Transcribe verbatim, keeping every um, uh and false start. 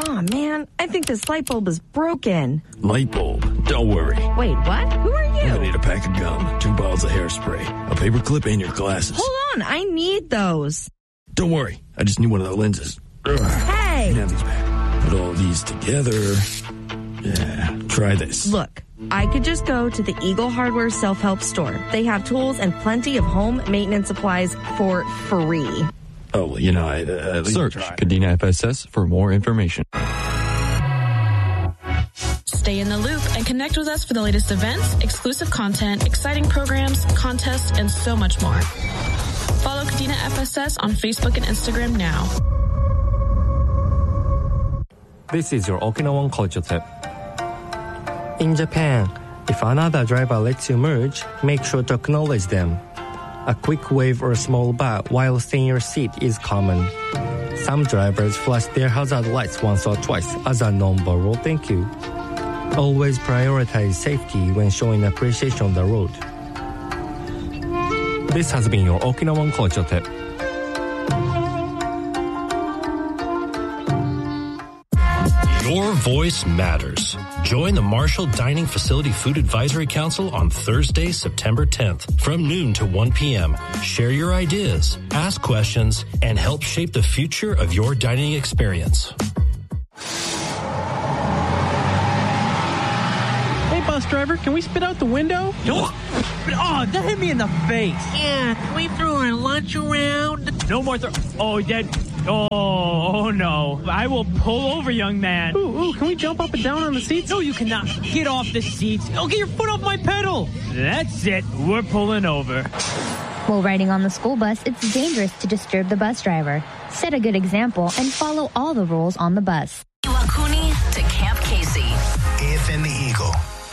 Oh, man, I think this light bulb is broken. Light bulb? Don't worry. Wait, what? Who are you? I'm gonna need a pack of gum, two bottles of hairspray, a paper clip, and your glasses. Hold on, I need those. Don't worry, I just need one of the lenses. Ugh. Hey! You can have these back. Put all these together. Yeah, try this. Look, I could just go to the Eagle Hardware self-help store. They have tools and plenty of home maintenance supplies for free. Oh, well, you know, I, uh, at least Search try. Kadena F S S for more information. Stay in the loop and connect with us for the latest events, exclusive content, exciting programs, contests, and so much more. Follow Kadena F S S on Facebook and Instagram now. This is your Okinawan culture tip. In Japan, if another driver lets you merge, make sure to acknowledge them. A quick wave or small bow while staying in your seat is common. Some drivers flash their hazard lights once or twice as a non-verbal thank you. Always prioritize safety when showing appreciation on the road. This has been your Okinawan culture tip. Your voice matters. Join the Marshall Dining Facility Food Advisory Council on Thursday, September tenth from noon to one p.m. Share your ideas, ask questions, and help shape the future of your dining experience. Hey, bus driver, can we spit out the window? Oh, that hit me in the face. Yeah, can we throw our lunch around? No more throw. Oh, that. Oh, oh, no. I will pull over, young man. Ooh, ooh, can we jump up and down on the seats? No, you cannot. Get off the seats. Oh, get your foot off my pedal. That's it. We're pulling over. While riding on the school bus, it's dangerous to disturb the bus driver. Set a good example and follow all the rules on the bus. Iwakuni to Camp Casey. A F M The Eagle.